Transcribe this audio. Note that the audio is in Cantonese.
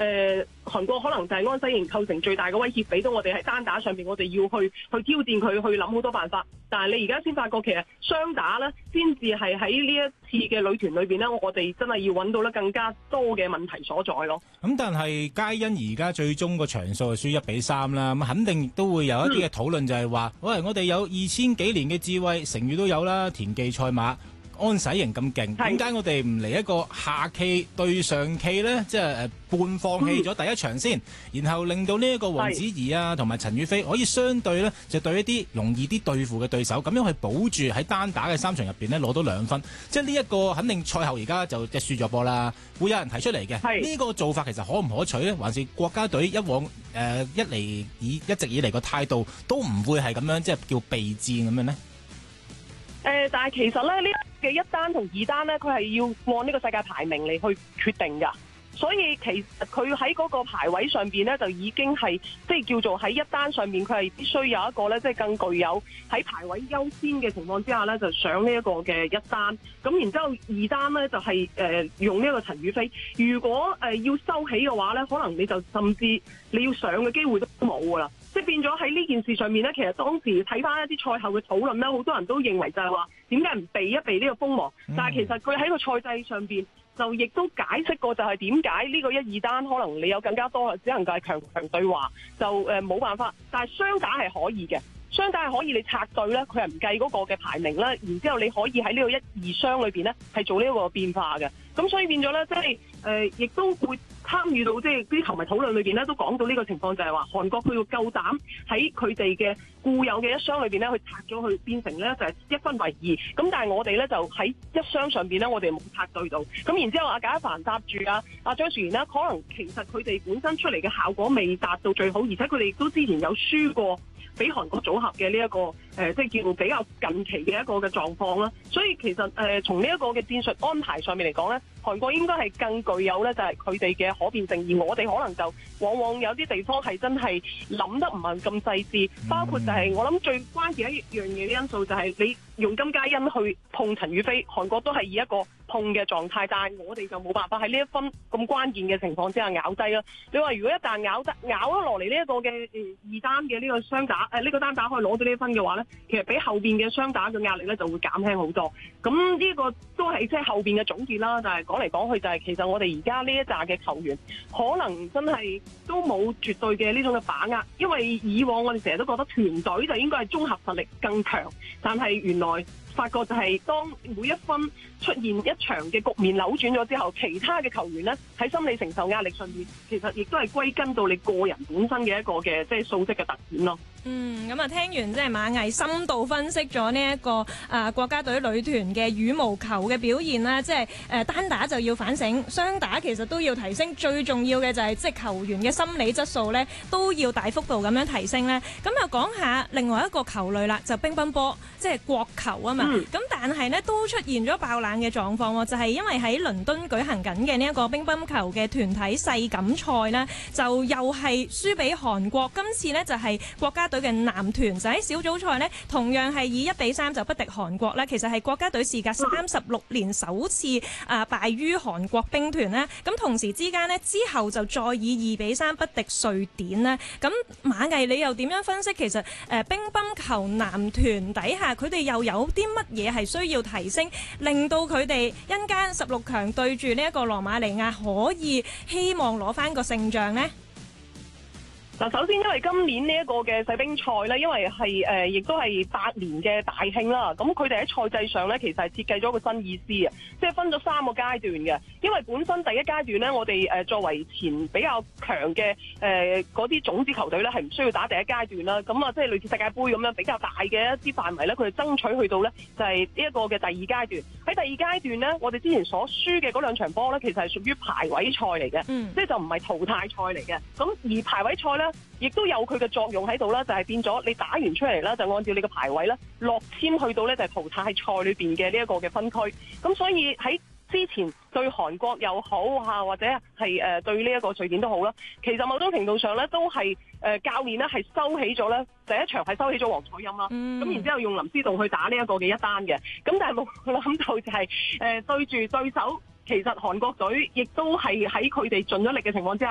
韓國可能就係安西營構成最大嘅威脅，俾到我哋喺單打上面，我哋要去挑戰佢，去諗好多辦法。但係你而家先發覺，其實雙打咧，先至係喺呢一次嘅女團裏邊咧，我哋真係要揾到咧更加多嘅問題所在咯。 咁但係皆因而家最終個場數係輸1-3啦，咁肯定都會有一啲嘅討論，就係話，喂，我哋有2000幾年嘅智慧，成語都有啦，田忌賽馬。安洗營咁勁，點解我哋唔嚟一個下棋對上棋呢？即係半放棄咗第一場先，然後令到呢一個王子怡啊同埋陳雨菲可以相對呢，就對一啲容易啲對付嘅對手，咁樣去保住喺單打嘅3場入邊呢攞到2分。即係呢一個肯定賽後而家就即係輸咗波啦，會有人提出嚟嘅。呢個做法其實可唔可取呢？還是國家隊一往一直以嚟個態度都唔會係咁樣，即係叫備戰咁樣呢？ 但係其實咧，呢嘅一單同二單咧，佢係要按呢個世界排名嚟去決定㗎。所以其實佢喺嗰個排位上邊咧，就已經係即係叫做喺一單上面，佢係必須有一個咧，即係更具有喺排位優先嘅情況之下咧，就上呢一個嘅一單。咁然之後二單咧就係用呢一個陳雨菲。如果要收起嘅話咧，可能你就甚至你要上嘅機會都冇㗎啦。即係變咗喺呢件事上面咧，其實當時睇翻一啲賽後嘅討論咧，好多人都認為就係話點解唔避一避呢個鋒芒？但係其實佢喺個賽制上邊就亦都解釋過，就係點解呢個一二單可能你有更加多，只能夠係強強對話，就冇辦法。但係雙打係可以嘅，雙打係可以你拆對咧，佢係唔計嗰個嘅排名啦。然之後你可以喺呢個一二雙裏邊咧係做呢一個變化嘅。咁所以變咗咧，即係亦都會參與到即係啲球迷討論裏邊咧，都講到呢個情況，就係話韓國佢要夠膽喺佢哋嘅固有嘅一雙裏邊咧，去拆咗佢，變成咧就係1分為2。咁但係我哋咧就喺一雙上邊咧，我哋冇拆對到。咁然之後阿賈一凡搭住阿張殊賢咧，可能其實佢哋本身出嚟嘅效果未達到最好，而且佢哋亦都之前有輸過俾韓國組合嘅呢一個即係叫做比較近期嘅一個嘅狀況啦。所以其實從呢一個嘅戰術安排上面嚟講咧，韓國應該係更具有咧，就係佢哋嘅可變性，而我哋可能就往往有啲地方係真係諗得唔係咁細緻，包括就係我諗最關鍵一樣嘢嘅因素就係你用金佳恩去碰陳雨菲，韓國都係以一個碰嘅狀態，但係我哋就冇辦法喺呢一分咁關鍵嘅情況之下咬低啦。你話如果一旦咬咗落嚟呢一個嘅二單嘅呢個雙打呢個單打可以攞到呢分嘅話咧，其實比後邊嘅雙打嘅壓力咧就會減輕好多。咁呢個都係即係後邊嘅總結啦。但係講嚟講去就係其實我哋而家呢一紮嘅球員可能真係都冇絕對嘅呢種嘅把握，因為以往我哋成日都覺得團隊就應該係綜合實力更強，但係原來發覺就係當每一分出現一場嘅局面扭轉咗之後，其他嘅球員呢喺心理承受壓力上面，其實亦都係歸根到你個人本身嘅一個嘅即係素質嘅特點咯。 咁啊，聽完即係馬毅深度分析咗呢一個國家隊女團嘅羽毛球嘅表現啦，即係單打就要反省，雙打其實都要提升，最重要嘅就係即係球員嘅心理質素咧都要大幅度咁樣提升咧。咁又講下另外一個球類啦，就乒乓波，即係國球啊嘛。咁但係呢都出現咗爆冷嘅狀況，就係因為喺倫敦舉行緊嘅呢一個乒乓球嘅團體世錦賽呢，就又係輸俾韓國。今次呢就係國家隊嘅男團就喺小組賽呢，同樣係以1-3就不敵韓國啦。其實係國家隊事隔36年首次敗於韓國兵團呢。咁同時之間呢，之後就再以2-3不敵瑞典呢。咁馬毅你又點樣分析？其實乒乓球男團底下佢哋又有啲乜嘢係需要提升，令到佢哋一間16強對住呢一個羅馬尼亞可以希望攞翻個勝仗呢？ 嗱，首先因為今年呢一個嘅世乒賽咧，因為係亦都係8年嘅大慶啦，咁佢哋喺賽制上咧，其實係設計咗一個新意思啊，即係分咗3個階段嘅。因為本身第一階段咧，我哋作為前比較強嘅嗰啲種子球隊咧，係唔需要打第一階段啦。咁啊，即係類似世界盃咁樣比較大嘅一啲範圍咧，佢哋爭取去到咧就係呢一個嘅第二階段。喺第二階段咧，我哋之前所輸嘅嗰2場波咧，其實係屬於排位賽嚟嘅，即係就唔係淘汰賽嚟嘅。咁而排位賽咧，亦都有佢嘅作用喺度啦，就係變咗你打完出嚟啦，就按照你嘅排位啦，落籤去到咧就係淘汰賽裏邊嘅呢一個嘅分區。咁所以喺之前對韓國又好嚇，或者係對呢一個瑞典都好啦，其實某種程度上咧都係教練咧係收起咗咧第一場係收起咗黃彩欽啦，咁然之後用林思棟去打呢一個嘅一單嘅，咁但係冇諗到就係對住對手。其實韓國隊亦都係喺佢哋盡咗力嘅情況之下，